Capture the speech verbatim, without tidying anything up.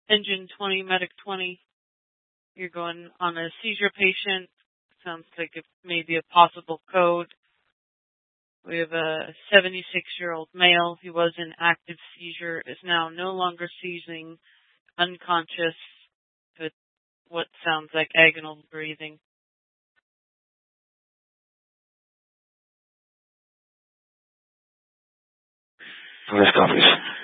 Engine twenty, Medic twenty. You're going on a seizure patient. Sounds like it may be a possible code. We have a seventy-six-year-old male who was in active seizure, is now no longer seizing, unconscious, with what sounds like agonal breathing. Rest copies.